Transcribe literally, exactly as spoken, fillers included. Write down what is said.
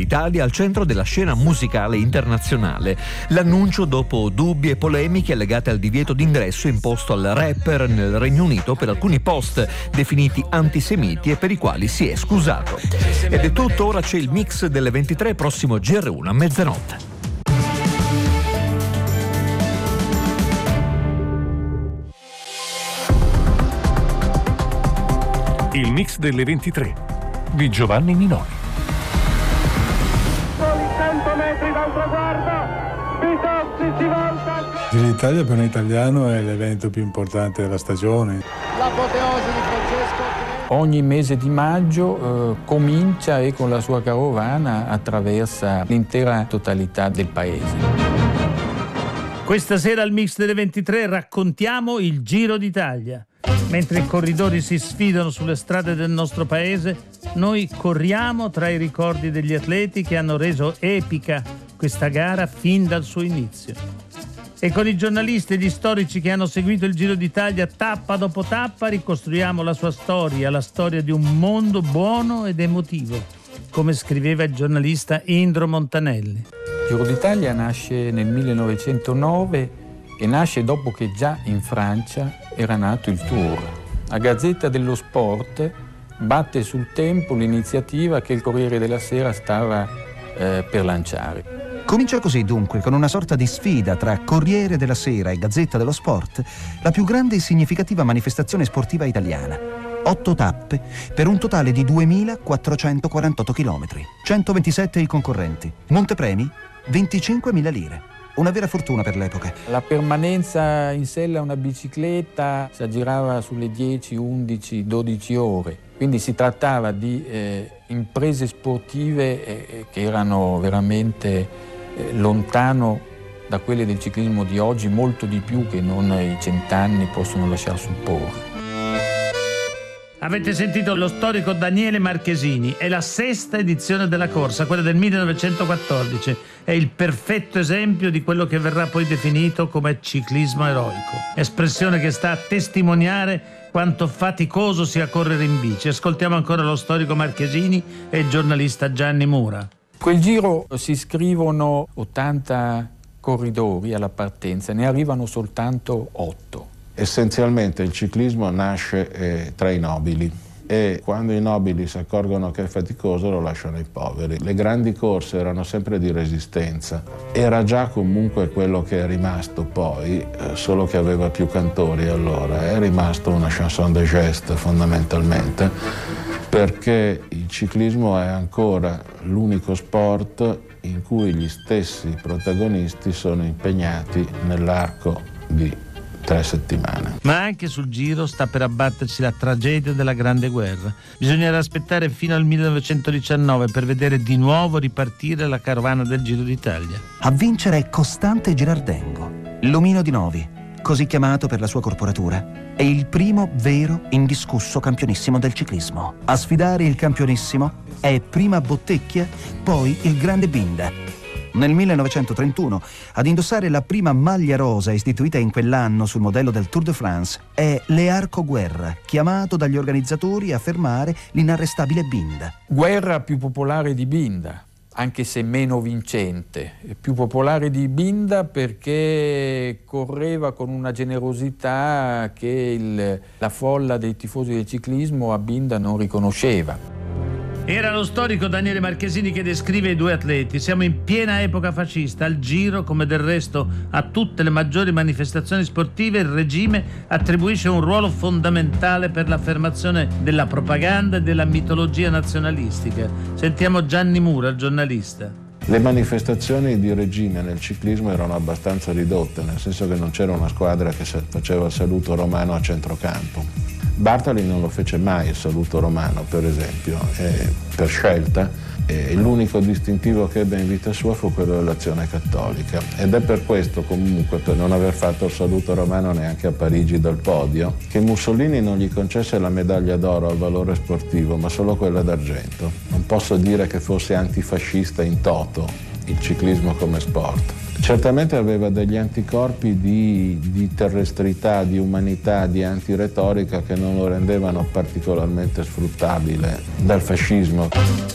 l'Italia al centro della scena musicale internazionale. L'annuncio dopo dubbi e polemiche legate al divieto d'ingresso imposto al rapper nel Regno Unito per alcuni post definiti antisemiti e per i quali si è scusato. Ed è tutto, ora c'è il mix delle ventitré, prossimo G R uno a mezzanotte. Il mix delle ventitré di Giovanni Minoli. Soli cento metri dal traguardo, Vitozzi si volta. Giro d'Italia per un italiano è l'evento più importante della stagione. L'apoteosi di Francesco. Ogni mese di maggio eh, comincia e con la sua carovana attraversa l'intera totalità del paese. Questa sera al mix delle ventitré raccontiamo il Giro d'Italia. Mentre i corridori si sfidano sulle strade del nostro paese, noi corriamo tra i ricordi degli atleti che hanno reso epica questa gara fin dal suo inizio. E con i giornalisti e gli storici che hanno seguito il Giro d'Italia tappa dopo tappa ricostruiamo la sua storia, la storia di un mondo buono ed emotivo, come scriveva il giornalista Indro Montanelli. Il Giro d'Italia nasce nel millenovecentonove e nasce dopo che già in Francia era nato il Tour. La Gazzetta dello Sport batte sul tempo l'iniziativa che il Corriere della Sera stava eh, per lanciare. Comincia così dunque, con una sorta di sfida tra Corriere della Sera e Gazzetta dello Sport, la più grande e significativa manifestazione sportiva italiana. Otto tappe per un totale di duemilaquattrocentoquarantotto chilometri, centoventisette i concorrenti, montepremi venticinquemila lire. Una vera fortuna per l'epoca. La permanenza in sella a una bicicletta si aggirava sulle dieci, undici, dodici ore. Quindi si trattava di eh, imprese sportive eh, che erano veramente eh, lontano da quelle del ciclismo di oggi, molto di più che non i cent'anni possono lasciar supporre. Avete sentito lo storico Daniele Marchesini, è la sesta edizione della corsa, quella del millenovecentoquattordici, è il perfetto esempio di quello che verrà poi definito come ciclismo eroico, espressione che sta a testimoniare quanto faticoso sia correre in bici. Ascoltiamo ancora lo storico Marchesini e il giornalista Gianni Mura. Quel giro si iscrivono ottanta corridori alla partenza, ne arrivano soltanto otto. Essenzialmente il ciclismo nasce eh, tra i nobili e quando i nobili si accorgono che è faticoso lo lasciano ai poveri. Le grandi corse erano sempre di resistenza, era già comunque quello che è rimasto poi, eh, solo che aveva più cantori allora, è rimasto una chanson de geste fondamentalmente, perché il ciclismo è ancora l'unico sport in cui gli stessi protagonisti sono impegnati nell'arco di tre settimane. Ma anche sul Giro sta per abbattersi la tragedia della Grande Guerra. Bisognerà aspettare fino al millenovecentodiciannove per vedere di nuovo ripartire la carovana del Giro d'Italia. A vincere è Costante Girardengo, l'omino di Novi, così chiamato per la sua corporatura. È il primo vero indiscusso campionissimo del ciclismo. A sfidare il campionissimo è prima Bottecchia, poi il grande Binda. Nel millenovecentotrentuno, ad indossare la prima maglia rosa istituita in quell'anno sul modello del Tour de France è Learco Guerra, chiamato dagli organizzatori a fermare l'inarrestabile Binda. Guerra più popolare di Binda, anche se meno vincente. Più popolare di Binda perché correva con una generosità che il, la folla dei tifosi del ciclismo a Binda non riconosceva. Era lo storico Daniele Marchesini che descrive i due atleti. Siamo in piena epoca fascista. Al Giro, come del resto a tutte le maggiori manifestazioni sportive, il regime attribuisce un ruolo fondamentale per l'affermazione della propaganda e della mitologia nazionalistica. Sentiamo Gianni Mura, il giornalista. Le manifestazioni di regime nel ciclismo erano abbastanza ridotte, nel senso che non c'era una squadra che faceva il saluto romano a centrocampo. Bartali non lo fece mai il saluto romano, per esempio, eh, per scelta, e l'unico distintivo che ebbe in vita sua fu quello dell'Azione Cattolica, ed è per questo, comunque, per non aver fatto il saluto romano neanche a Parigi dal podio, che Mussolini non gli concesse la medaglia d'oro al valore sportivo, ma solo quella d'argento. Non posso dire che fosse antifascista in toto il ciclismo come sport. Certamente aveva degli anticorpi di, di terrestrità, di umanità, di antiretorica che non lo rendevano particolarmente sfruttabile dal fascismo.